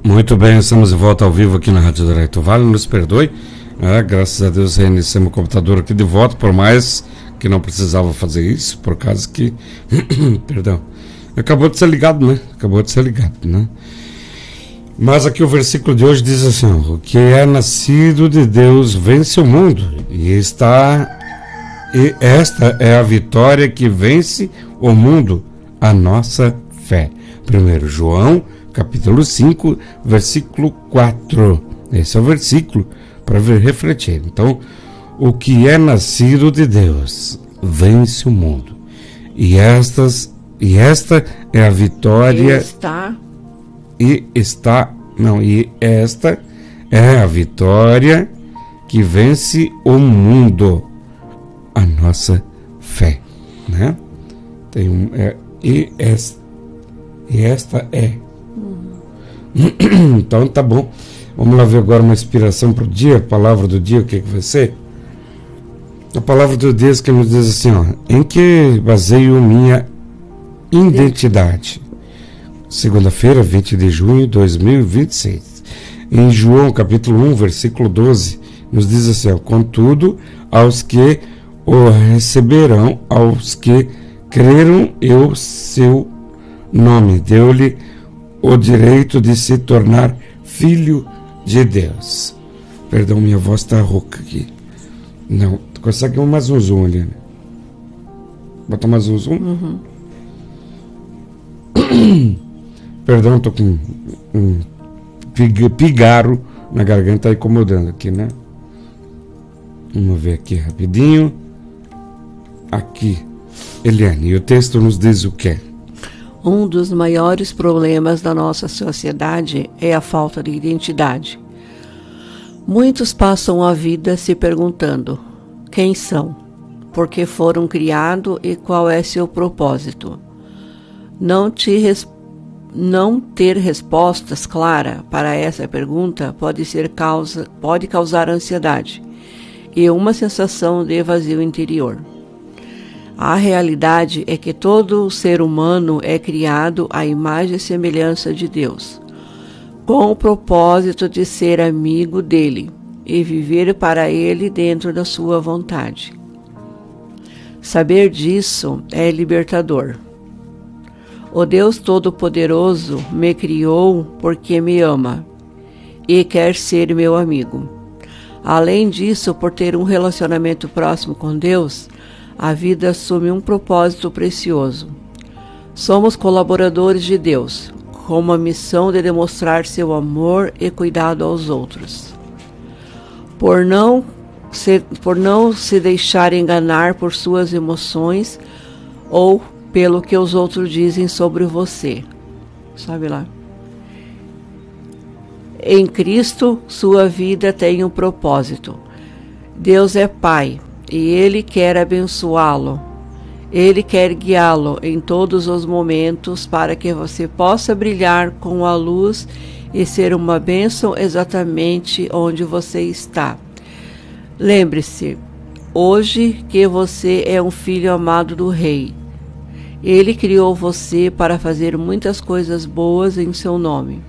Muito bem, estamos de volta ao vivo aqui na Rádio Direito Vale, nos perdoe, graças a Deus reiniciamos o computador aqui de volta, por mais que não precisava fazer isso, por causa que, perdão, acabou de ser ligado, né? Mas aqui o versículo de hoje diz assim: o que é nascido de Deus vence o mundo, e esta é a vitória que vence o mundo, a nossa fé. 1 João, capítulo 5, versículo 4. Esse é o versículo para refletir. Então, o que é nascido de Deus vence o mundo. E esta é a vitória. Esta é a vitória que vence o mundo, a nossa fé, né? Esta é. Então tá bom. Vamos lá ver agora uma inspiração para o dia, a palavra do dia, o que vai ser? A palavra do dia que nos diz assim, em que baseio minha identidade? Segunda-feira, 20 de junho de 2026. Em João, capítulo 1, versículo 12, nos diz assim, contudo, aos que o receberão, aos que creram em seu nome, deu-lhe o direito de se tornar filho de Deus. Perdão, minha voz está rouca aqui. Não, tu consegue mais um zoom ali, né? Bota mais um zoom? Uhum. Perdão, tô com um pigarro na garganta, tá incomodando aqui, né? Vamos ver aqui rapidinho. Aqui, Eliane, e o texto nos diz o quê? Um dos maiores problemas da nossa sociedade é a falta de identidade. Muitos passam a vida se perguntando quem são, por que foram criados e qual é seu propósito. Não ter respostas claras para essa pergunta pode causar ansiedade e uma sensação de vazio interior. A realidade é que todo ser humano é criado à imagem e semelhança de Deus, com o propósito de ser amigo dele e viver para ele dentro da sua vontade. Saber disso é libertador. O Deus Todo-Poderoso me criou porque me ama e quer ser meu amigo. Além disso, por ter um relacionamento próximo com Deus, a vida assume um propósito precioso. Somos colaboradores de Deus, com uma missão de demonstrar seu amor e cuidado aos outros. Por não se deixar enganar por suas emoções ou pelo que os outros dizem sobre você. Sabe lá? Em Cristo, sua vida tem um propósito. Deus é Pai e Ele quer abençoá-lo. Ele quer guiá-lo em todos os momentos para que você possa brilhar com a luz e ser uma bênção exatamente onde você está. Lembre-se, hoje que você é um filho amado do Rei. Ele criou você para fazer muitas coisas boas em seu nome,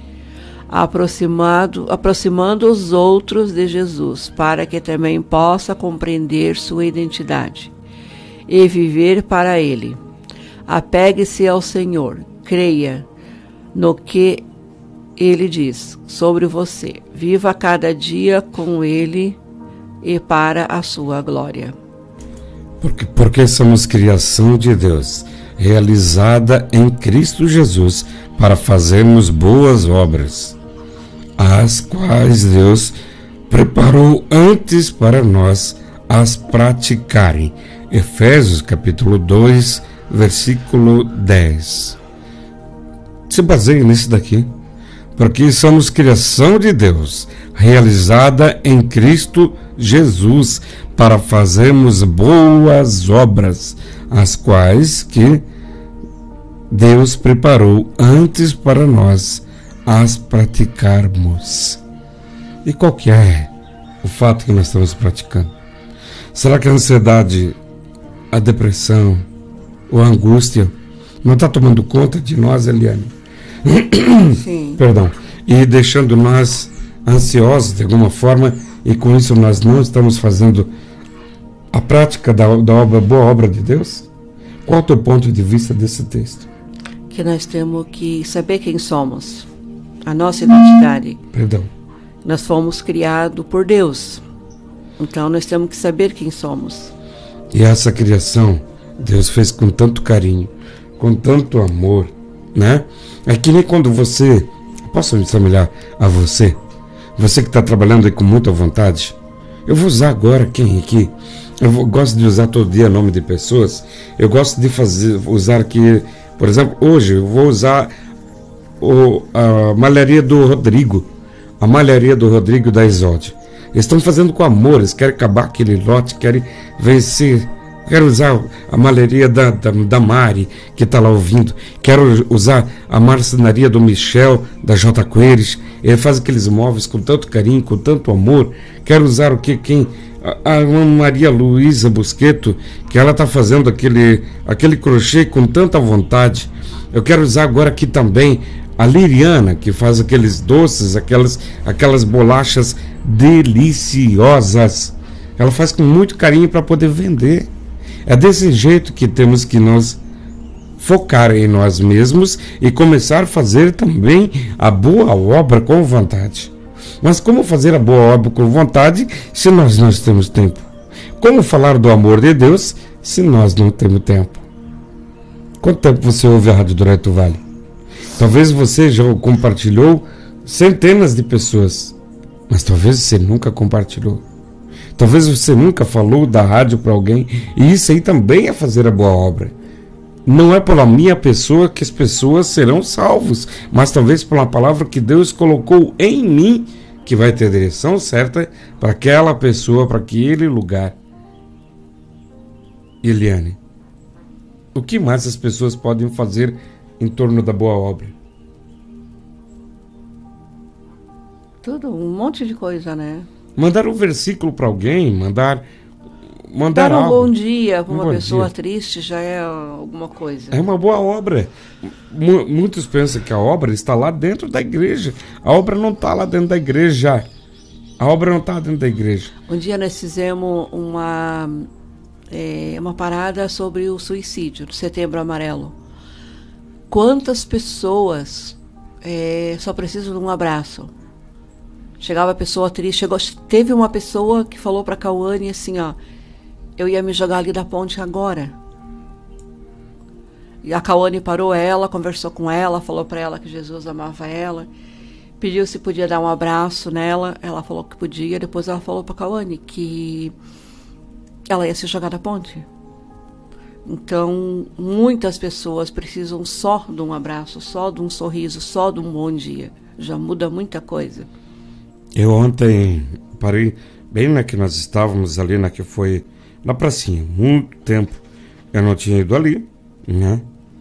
aproximando os outros de Jesus, para que também possa compreender sua identidade e viver para Ele. Apegue-se ao Senhor, creia no que Ele diz sobre você, viva cada dia com Ele e para a sua glória. Porque somos criação de Deus, realizada em Cristo Jesus, para fazermos boas obras, as quais Deus preparou antes para nós as praticarem. Efésios capítulo 2, versículo 10. Se baseia nisso daqui. Porque somos criação de Deus, realizada em Cristo Jesus, para fazermos boas obras, as quais que Deus preparou antes para nós as praticarmos. E qual que é o fato que nós estamos praticando? Será que a ansiedade, a depressão ou a angústia não está tomando conta de nós, Eliane? Sim. Perdão. e deixando nós ansiosos de alguma forma, e com isso nós não estamos fazendo a prática da boa obra de Deus? Qual é o teu ponto de vista desse texto? Que nós temos que saber quem somos, a nossa identidade. Perdão. Nós fomos criados por Deus, então nós temos que saber quem somos. E essa criação Deus fez com tanto carinho, com tanto amor, né? É que nem quando você, posso me semelhar a você que está trabalhando aí com muita vontade. Eu vou usar agora quem aqui? Gosto de usar todo dia nome de pessoas. Eu gosto de usar aqui, por exemplo, hoje eu vou usar a malharia do Rodrigo. A malharia do Rodrigo da Exódio. Eles estão fazendo com amor, eles querem acabar aquele lote, querem vencer. Quero usar a malharia da Mari, que está lá ouvindo. Quero usar a marcenaria do Michel, da J. Coeires. Ele faz aqueles móveis com tanto carinho, com tanto amor. Quero usar o que? Quem? A Maria Luísa Busqueto, que ela está fazendo aquele crochê com tanta vontade. Eu quero usar agora aqui também a Liriana, que faz aqueles doces, aquelas bolachas deliciosas. Ela faz com muito carinho para poder vender. É desse jeito que temos que nos focar em nós mesmos e começar a fazer também a boa obra com vontade. Mas como fazer a boa obra com vontade se nós não temos tempo? Como falar do amor de Deus se nós não temos tempo? Quanto tempo você ouve a Rádio Dourado Vale? Talvez você já compartilhou centenas de pessoas, mas talvez você nunca compartilhou. Talvez você nunca falou da rádio para alguém, e isso aí também é fazer a boa obra. Não é pela minha pessoa que as pessoas serão salvos, mas talvez pela palavra que Deus colocou em mim, que vai ter a direção certa para aquela pessoa, para aquele lugar. Eliane, o que mais as pessoas podem fazer em torno da boa obra? Tudo, um monte de coisa, né? Mandar um versículo para alguém, mandar Dar um algo. bom dia para uma pessoa dia. Triste já é alguma coisa. É uma boa obra. Muitos pensam que a obra está lá dentro da igreja. A obra não está lá dentro da igreja. A obra não está dentro da igreja. Um dia nós fizemos uma parada sobre o suicídio, do Setembro Amarelo. Quantas pessoas só precisam de um abraço? Chegava a pessoa triste, teve uma pessoa que falou para a Cauane assim, ó, eu ia me jogar ali da ponte agora. E a Cauane parou ela, conversou com ela, falou para ela que Jesus amava ela, pediu se podia dar um abraço nela, ela falou que podia, depois ela falou para a Cauane que ela ia se jogar da ponte. Então, muitas pessoas precisam só de um abraço, só de um sorriso, só de um bom dia. Já muda muita coisa. Eu ontem parei bem na que nós estávamos ali, na que foi na pracinha. Muito tempo eu não tinha ido ali, né?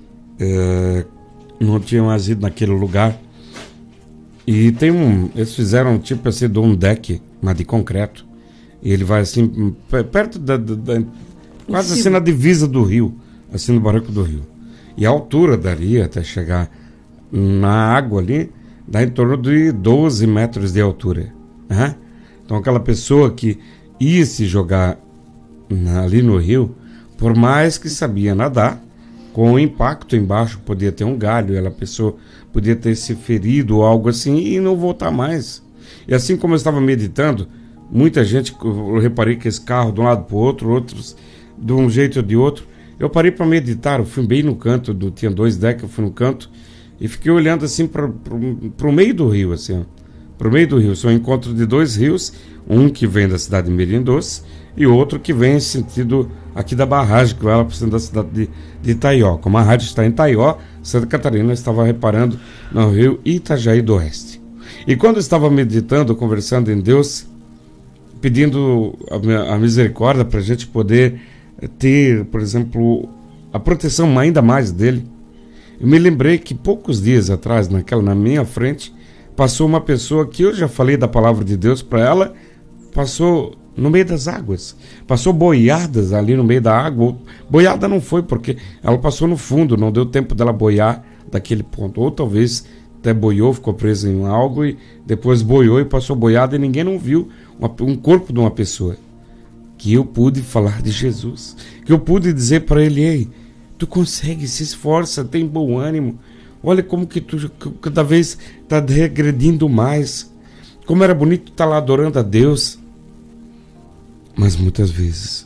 Não tinha mais ido naquele lugar. E tem eles fizeram tipo assim de um deck, mas de concreto. E ele vai assim, perto quase assim na divisa do rio, assim no barranco do rio. E a altura daria até chegar na água ali, dá em torno de 12 metros de altura. Né? Então aquela pessoa que ia se jogar ali no rio, por mais que sabia nadar, com o impacto embaixo podia ter um galho, a pessoa podia ter se ferido ou algo assim e não voltar mais. E assim como eu estava meditando, muita gente, eu reparei que esse carro de um lado para o outro, outros de um jeito ou de outro, eu parei para meditar, eu fui bem no canto, tinha 2 decks, eu fui no canto, e fiquei olhando assim para o meio do rio, assim, para o meio do rio. São um encontro de 2 rios, um que vem da cidade de Mirim Doce e outro que vem em sentido aqui da barragem, que vai lá para o centro da cidade de Itaió. Como a rádio está em Itaió, Santa Catarina, eu estava reparando no rio Itajaí do Oeste. E quando eu estava meditando, conversando em Deus, pedindo a misericórdia para a gente poder ter, por exemplo, a proteção ainda mais dele, eu me lembrei que poucos dias atrás, na minha frente, passou uma pessoa que eu já falei da palavra de Deus para ela, passou no meio das águas, passou boiadas ali no meio da água. Boiada não foi, porque ela passou no fundo, não deu tempo dela boiar daquele ponto, ou talvez até boiou, ficou preso em algo e depois boiou e passou boiado e ninguém não viu um corpo de uma pessoa. Que eu pude falar de Jesus, que eu pude dizer para ele: ei, tu consegue, se esforça, tem bom ânimo, olha como que tu cada vez está regredindo mais, como era bonito estar lá adorando a Deus. Mas muitas vezes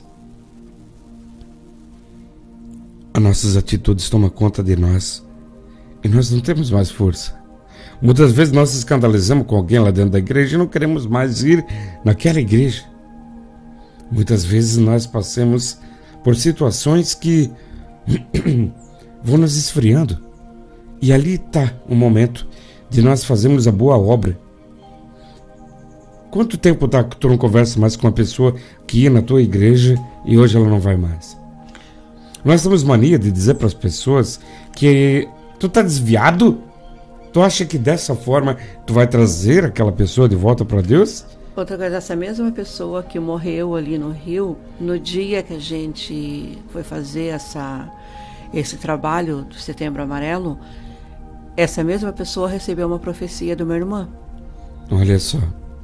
as nossas atitudes tomam conta de nós e nós não temos mais força. Muitas vezes nós escandalizamos com alguém lá dentro da igreja e não queremos mais ir naquela igreja. Muitas vezes nós passamos por situações que vão nos esfriando. E ali está o momento de nós fazermos a boa obra. Quanto tempo tá que tu não conversa mais com uma pessoa que ia na tua igreja e hoje ela não vai mais? Nós temos mania de dizer para as pessoas que tu tá desviado? Tu acha que dessa forma tu vai trazer aquela pessoa de volta para Deus? Outra coisa, essa mesma pessoa que morreu ali no Rio, no dia que a gente foi fazer esse trabalho do Setembro Amarelo, essa mesma pessoa recebeu uma profecia de uma irmã. Olha só.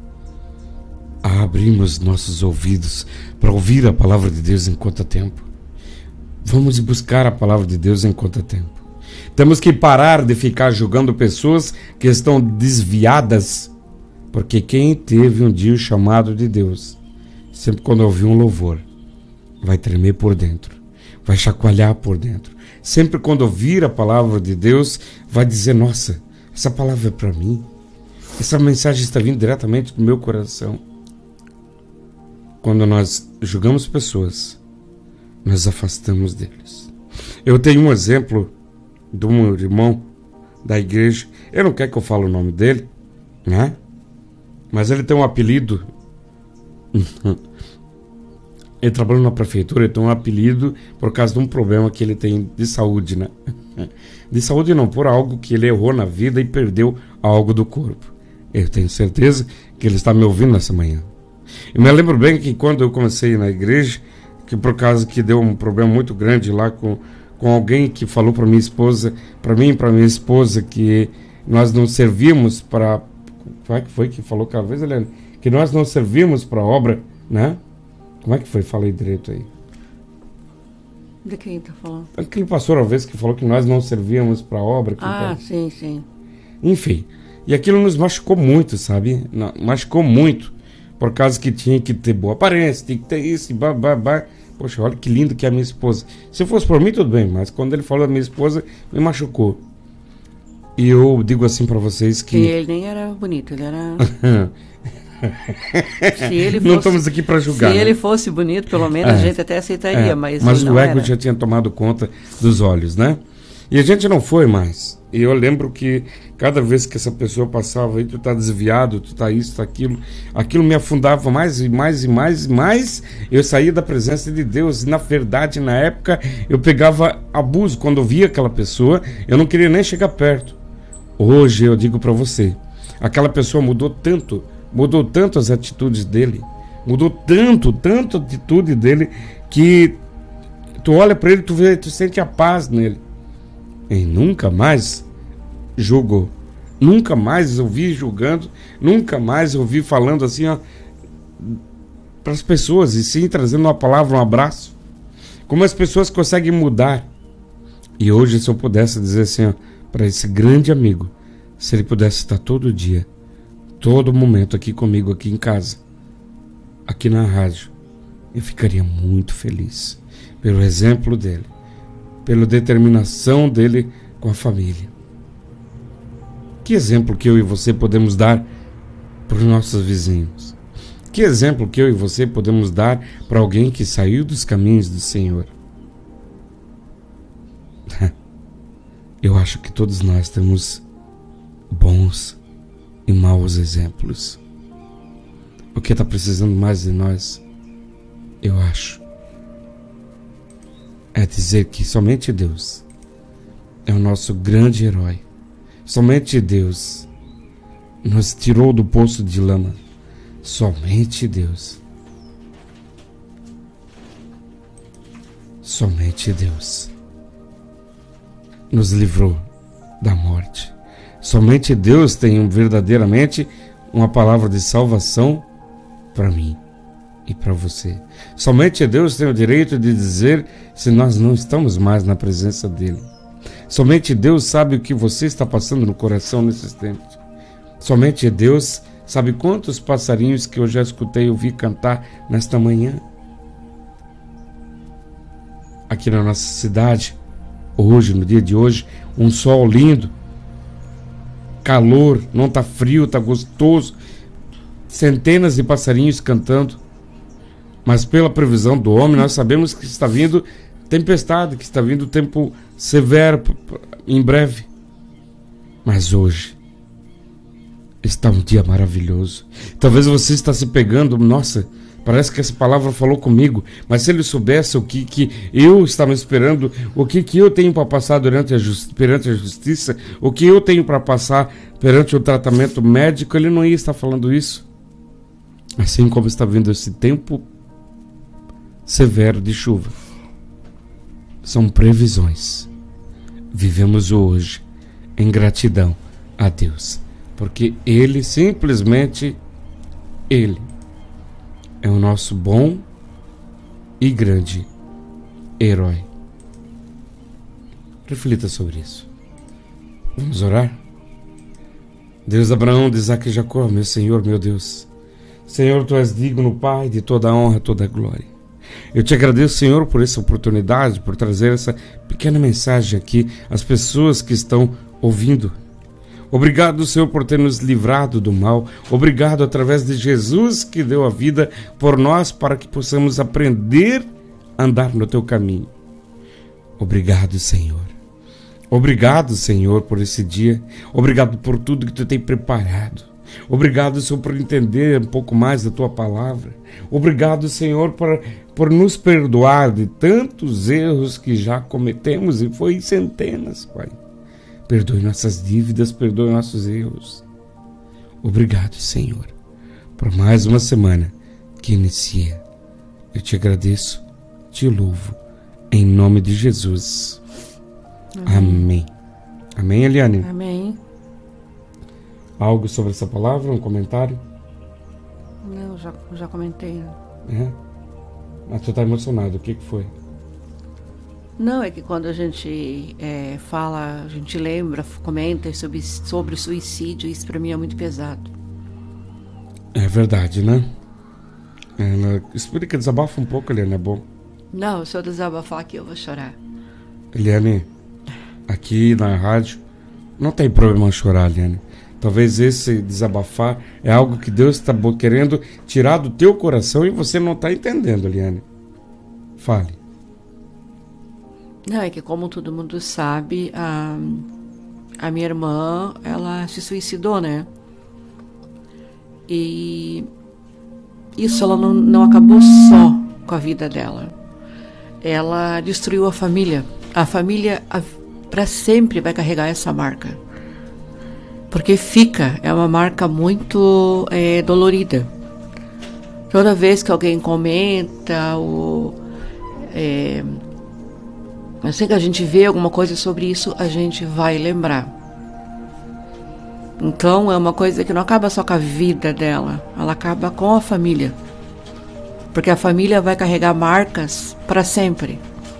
Abrimos nossos ouvidos para ouvir a palavra de Deus enquanto há tempo. Vamos buscar a palavra de Deus enquanto há tempo. Temos que parar de ficar julgando pessoas que estão desviadas, porque quem teve um dia o chamado de Deus, sempre quando ouvir um louvor, vai tremer por dentro, vai chacoalhar por dentro. Sempre quando ouvir a palavra de Deus, vai dizer: nossa, essa palavra é para mim, essa mensagem está vindo diretamente do meu coração. Quando nós julgamos pessoas, nós afastamos deles. Eu tenho um exemplo de um irmão da igreja. Eu não quero que eu fale o nome dele, né? Mas ele tem um apelido. Ele trabalha na prefeitura, ele tem um apelido por causa de um problema que ele tem de saúde, né? De saúde não, por algo que ele errou na vida e perdeu algo do corpo. Eu tenho certeza que ele está me ouvindo nessa manhã. Eu me lembro bem que quando eu comecei na igreja, que por causa que deu um problema muito grande lá com alguém que falou para minha esposa, para mim e para minha esposa, que nós não servíamos para... Como é que foi que falou aquela vez, Helena? Que nós não servimos para a obra, né? Como é que foi? Falei direito aí. De quem está falando? Aquele pastor, uma vez, que falou que nós não servíamos para a obra. Sim. Enfim, e aquilo nos machucou muito, sabe? Machucou muito, por causa que tinha que ter boa aparência, tinha que ter isso, e babá. Poxa, olha que lindo que é a minha esposa. Se fosse por mim, tudo bem, mas quando ele falou da minha esposa, me machucou. E eu digo assim para vocês que... E ele nem era bonito, ele era... Se ele fosse, não estamos aqui para julgar. Se ele fosse bonito, pelo menos a gente até aceitaria, mas o ego já tinha tomado conta dos olhos, né? E a gente não foi mais. E eu lembro que cada vez que essa pessoa passava aí, tu tá desviado, tu tá isso, tá aquilo, aquilo me afundava mais e mais e mais e mais. Eu saía da presença de Deus. E na verdade, na época, eu pegava abuso. Quando eu via aquela pessoa, eu não queria nem chegar perto. Hoje eu digo para você, aquela pessoa mudou tanto as atitudes dele, mudou tanto a atitude dele, que tu olha para ele, tu sente a paz nele. E nunca mais julgou, nunca mais ouvi julgando, nunca mais ouvi falando assim, ó, para as pessoas, e sim trazendo uma palavra, um abraço. Como as pessoas conseguem mudar. E hoje, se eu pudesse dizer assim, ó, para esse grande amigo, se ele pudesse estar todo dia, todo momento aqui comigo, aqui em casa, aqui na rádio, eu ficaria muito feliz pelo exemplo dele, pela determinação dele com a família. Que exemplo que eu e você podemos dar para os nossos vizinhos? Que exemplo que eu e você podemos dar para alguém que saiu dos caminhos do Senhor? Eu acho que todos nós temos bons e maus exemplos. O que está precisando mais de nós, eu acho, é dizer que somente Deus é o nosso grande herói. Somente Deus nos tirou do poço de lama. Somente Deus. Somente Deus nos livrou da morte. Somente Deus tem verdadeiramente uma palavra de salvação para mim e para você. Somente Deus tem o direito de dizer se nós não estamos mais na presença dele. Somente Deus sabe o que você está passando no coração nesses tempos. Somente Deus sabe quantos passarinhos que eu já escutei ouvir cantar nesta manhã. Aqui na nossa cidade, hoje, no dia de hoje, um sol lindo, calor, não está frio, está gostoso, centenas de passarinhos cantando, mas pela previsão do homem nós sabemos que está vindo tempestade, que está vindo tempo severo em breve, mas hoje está um dia maravilhoso. Talvez você está se pegando, nossa, parece que essa palavra falou comigo, mas se ele soubesse o que eu estava esperando, o que eu tenho para passar perante a justiça, o que eu tenho para passar perante o tratamento médico, ele não ia estar falando isso. Assim como está vindo esse tempo severo de chuva. São previsões. Vivemos hoje em gratidão a Deus, porque Ele, simplesmente Ele, é o nosso bom e grande herói. Reflita sobre isso. Vamos orar? Deus de Abraão, de Isaac e Jacó, meu Senhor, meu Deus. Senhor, Tu és digno, Pai, de toda a honra, toda a glória. Eu te agradeço, Senhor, por essa oportunidade, por trazer essa pequena mensagem aqui às pessoas que estão ouvindo. Obrigado, Senhor, por ter nos livrado do mal. Obrigado através de Jesus que deu a vida por nós para que possamos aprender a andar no Teu caminho. Obrigado, Senhor. Obrigado, Senhor, por esse dia. Obrigado por tudo que Tu tem preparado. Obrigado, Senhor, por entender um pouco mais da Tua palavra. Obrigado, Senhor, por nos perdoar de tantos erros que já cometemos, e foi centenas, Pai. Perdoe nossas dívidas, perdoe nossos erros. Obrigado, Senhor, por mais uma semana que inicia. Eu te agradeço, te louvo, em nome de Jesus. Amém. Amém, Eliane? Amém. Algo sobre essa palavra, um comentário? Não, já comentei. Mas tu está emocionado, o que foi? Não, é que quando a gente fala, a gente lembra, comenta sobre suicídio, isso para mim é muito pesado. É verdade, né? Explica, desabafa um pouco, Eliane, é bom. Não, se eu desabafar aqui eu vou chorar. Eliane, aqui na rádio, não tem problema chorar, Eliane. Talvez esse desabafar é algo que Deus está querendo tirar do teu coração e você não está entendendo, Eliane. Fale. Não, é que como todo mundo sabe, a minha irmã, ela se suicidou, né? E isso ela não acabou só com a vida dela. Ela destruiu a família. A família para sempre vai carregar essa marca. Porque é uma marca muito dolorida. Toda vez que alguém comenta assim que a gente vê alguma coisa sobre isso, a gente vai lembrar. Então é uma coisa que não acaba só com a vida dela, ela acaba com a família. Porque a família vai carregar marcas para sempre.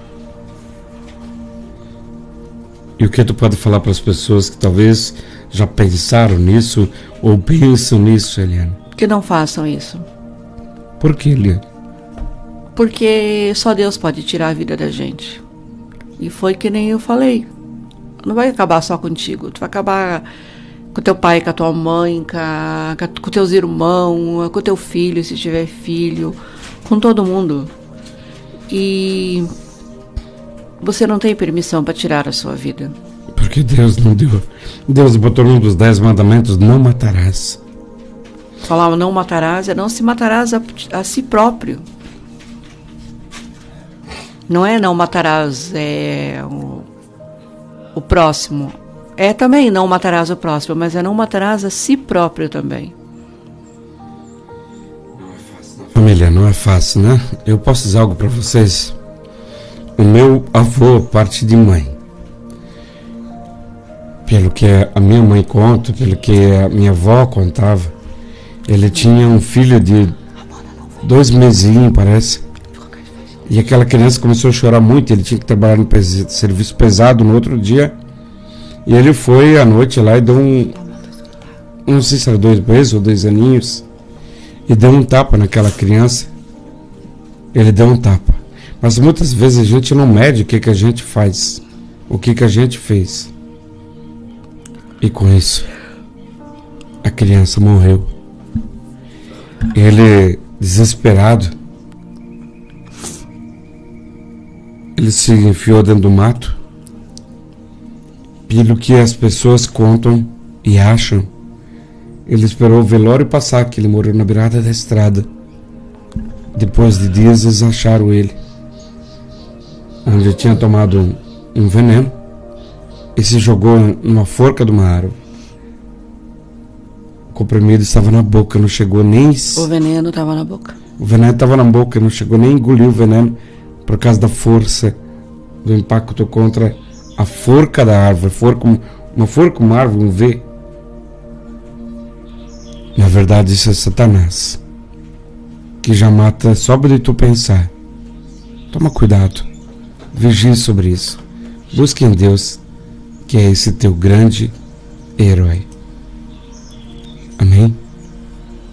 E o que tu pode falar para as pessoas que talvez já pensaram nisso ou pensam nisso, Eliane? Que não façam isso. Por que, Eliane? Porque só Deus pode tirar a vida da gente. E foi que nem eu falei. Não vai acabar só contigo. Tu vai acabar com teu pai, com a tua mãe, com teus irmãos, com teu filho, se tiver filho, com todo mundo. E você não tem permissão para tirar a sua vida. Porque Deus não deu. Deus botou num dos 10 mandamentos: não matarás. Falar não matarás é não se matarás a si próprio. Não é não matarás o próximo. É também não matarás o próximo, mas é não matarás a si próprio também. Não é fácil, família, não é fácil, né? Eu posso dizer algo para vocês? O meu avô, parte de mãe, pelo que a minha mãe conta, pelo que a minha avó contava, ele tinha um filho de 2 mesinhos, parece. E aquela criança começou a chorar muito, ele tinha que trabalhar no serviço pesado no outro dia. E ele foi à noite lá e deu não sei se era 2 meses ou 2 aninhos, e deu um tapa naquela criança. Ele deu um tapa. Mas muitas vezes a gente não mede o que a gente faz, o que a gente fez. E com isso, a criança morreu. Ele, desesperado, ele se enfiou dentro do mato. Pelo que as pessoas contam e acham, ele esperou o velório passar, que ele morreu na beirada da estrada. Depois de dias, eles acharam ele, onde ele tinha tomado um veneno e se jogou numa forca de uma árvore. O comprimido estava na boca, não chegou nem... O veneno estava na boca. O veneno estava na boca, não chegou nem a engolir o veneno por causa da força do impacto contra a forca da árvore. Uma forca, uma árvore, um V. Na verdade, isso é Satanás, que já mata só de tu pensar. Toma cuidado, vigie sobre isso. Busque em Deus, que é esse teu grande herói.